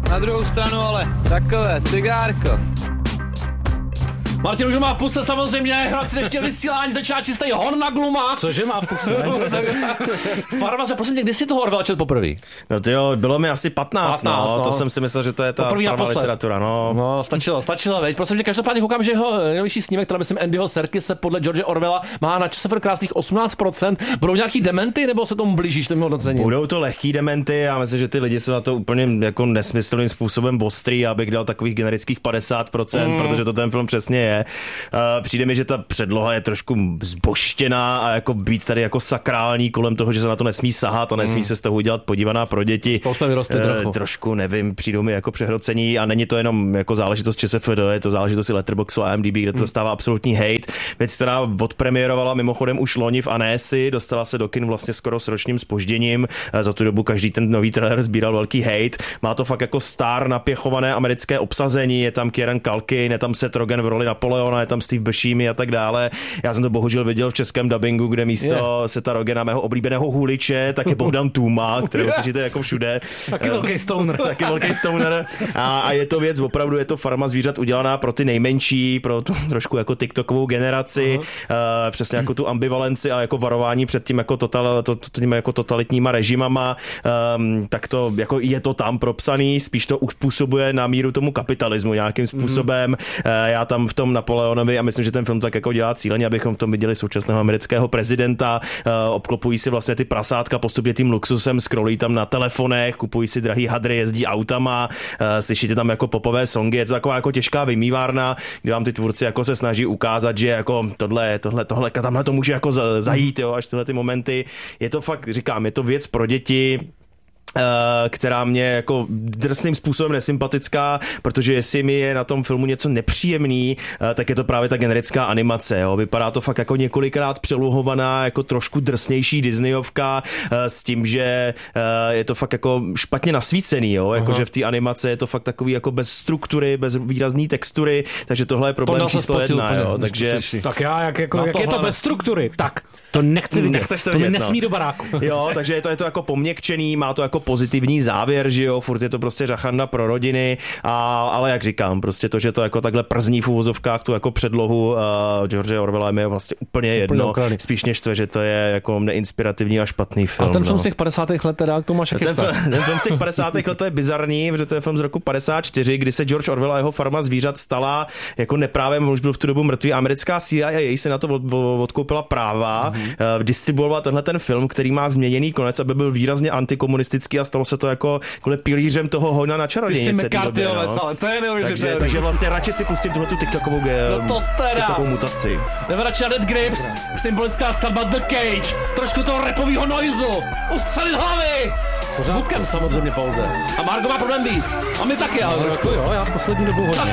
Na druhou stranu ale takové cigárko. Martin už má v puse samozřejmě, hrát si ještě vysílání, začíná čistý hon na gluma. Cože má v puse? Farmaře, prosím tě, kdy jsi toho Orwella četl poprvé? No tyjo, bylo mi asi 15 no. To jsem si myslel, že to je ta pravá literatura, no. No, stačilo, veď. Prosím tě, každopádně koukám, že jeho nejvyšší snímek, teda myslím Andyho Serkise podle George Orwella, má na časofr krásných 18%. Budou nějaký dementy, nebo se tomu blížíš tomu hodnocení? Budou to lehký dementy, já myslím, že ty lidi jsou na to úplně jako nesmyslným způsobem ostrý, abych dal takových generických 50%, protože to ten film přesně je. Přijde mi, že ta předloha je trošku zboštěná a jako být tady jako sakrální kolem toho, že se na to nesmí sahat a nesmí se z toho udělat podívaná pro děti. Trošku nevím, přijdou mi jako přehrocení a není to jenom jako záležitost ČSFD, je to záležitost i Letterboxdu a IMDb, kde to dostává absolutní hate. Věc, která odpremiérovala mimochodem už loni v Annecy, dostala se do kin vlastně skoro s ročním zpožděním. Za tu dobu každý ten nový trailer sbíral velký hate. Má to fakt jako star napěchované americké obsazení, je tam Kieran Culkin, je tam Seth Rogen v roli Napoleona, je tam Steve Buscemi a tak dále. Já jsem to bohužel viděl v českém dabingu, kde místo Setha Rogena, mého oblíbeného huliče, tak je Bogdan Tůma, kterého slyšíte jako všude. Taky velký stoner. A je to věc, opravdu je to Farma zvířat udělaná pro ty nejmenší, pro tu trošku jako TikTokovou generaci, přesně jako tu ambivalenci a jako varování před tím jako totalitníma režimama, tak to jako je to tam propsaný, spíš to uspůsobuje na míru tomu kapitalismu nějakým způsobem. Já tam v tom Napoleonovi a myslím, že ten film tak jako dělá cíleně, abychom v tom viděli současného amerického prezidenta, obklopují si vlastně ty prasátka postupně tím luxusem, scrollují tam na telefonech, kupují si drahý hadry, jezdí autama, slyšíte tam jako popové songy, je to taková jako těžká vymývárna, kde vám ty tvůrci jako se snaží ukázat, že jako tohle, tamhle to může jako zajít, jo, až tyhle ty momenty. Je to fakt, říkám, je to věc pro děti, která mě jako drsným způsobem nesympatická, protože jestli mi je na tom filmu něco nepříjemný, tak je to právě ta generická animace. Jo. Vypadá to fakt jako několikrát přeluhovaná, jako trošku drsnější Disneyovka, s tím, že je to fakt jako špatně nasvícený, jo. Jakože v té animaci je to fakt takový jako bez struktury, bez výrazný textury, takže tohle je problém číslo 1. Jo. Takže tak já, jak je to bez struktury, tak to nechci vidět. To mi nesmí do baráku. Jo, takže je to jako poměkčený, má to jako pozitivní závěr, že jo, furt je to prostě řachanda pro rodiny, ale jak říkám, prostě to, že to jako takhle przní v uvozovkách tu jako předlohu George Orwella mi je vlastně úplně jedno, spíš než to, že to je jako neinspirativní a špatný film. A ten film z těch 50. let teda, k tomu máš ten film z těch 50. let to je bizarní, protože to je film z roku 54, kdy se George Orwell a jeho Farma zvířat stala jako neprávem, už byl v tu dobu mrtvý, americká CIA se na to odkoupila práva, distribuovala tenhle ten film, který má změněný konec, aby byl výrazně antikomunistický a stalo se to jako pilířem toho hojna na čarodějnice. Ty jsi McCarthyovec, ale to je neuvěřitelné. Takže vlastně radši si pustím tuhletu TikTokovou mutaci. Nebo radši na Dead Grips, symbolická skladba The Cage, trošku toho rapovýho noizu, ustřelit hlavy! S zvukem samozřejmě pouze. A Margo má problém být. A my taky, ale trošku. Jo, já poslední dobu hodně.